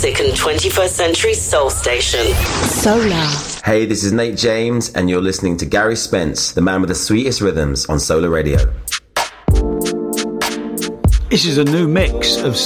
classic and 21st century soul station. Solar. Hey, this is Nate James, and you're listening to Gary Spence, the man with the sweetest rhythms on Solar Radio. This is a new mix of